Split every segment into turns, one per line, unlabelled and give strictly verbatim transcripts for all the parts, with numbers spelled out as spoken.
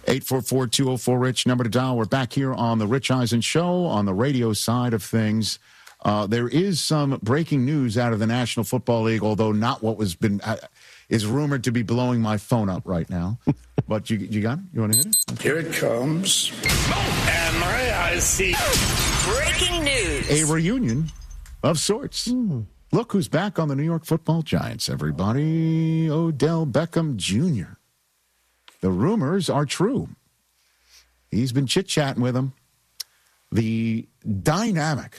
eight four four, two oh four, RICH, number to dial. We're back here on the Rich Eisen Show on the radio side of things. Uh, there is some breaking news out of the National Football League, although not what was been uh, is rumored to be blowing my phone up right now. But you you got it? You want to hit it? Okay.
Here it comes. And my eyes see.
Breaking news.
A reunion of sorts. Mm. Look who's back on the New York Football Giants, everybody. Odell Beckham Junior The rumors are true. He's been chit-chatting with him. The dynamic,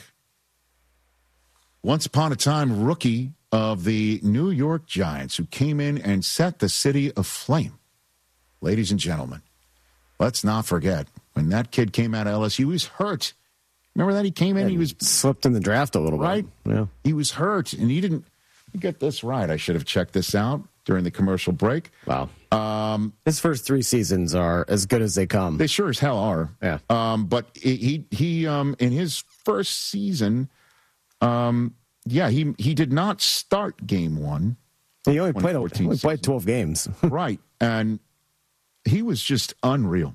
once upon a time rookie of the New York Giants who came in and set the city aflame. Ladies and gentlemen, let's not forget, when that kid came out of L S U, he was hurt. Remember that? He came in,
and
he was...
slipped in the draft a little
right?
bit. Yeah.
He was hurt, and he didn't... Let me get this right. I should have checked this out during the commercial break.
Wow.
Um,
His first three seasons are as good as they come.
They sure as hell are.
Yeah.
Um, but he, he um, in his first season, um, yeah, he he did not start game one.
He only played, he only played twelve games.
Right. And he was just unreal.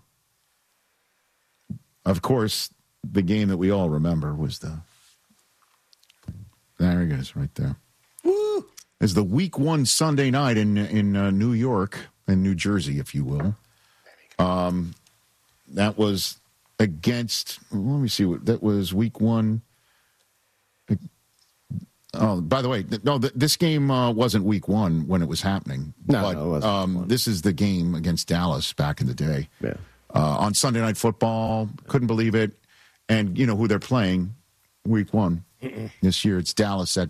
Of course, the game that we all remember was the... There he goes, right there. Woo! Is the week one Sunday night in in uh, New York, in New Jersey, if you will. Um, that was against, let me see, what that was week one. Oh, by the way, no, this game uh, wasn't week one when it was happening.
No,
but,
no, it wasn't
um, this is the game against Dallas back in the day.
Yeah.
Uh, on Sunday Night Football, couldn't believe it. And you know who they're playing week one. Mm-mm. This year. It's Dallas at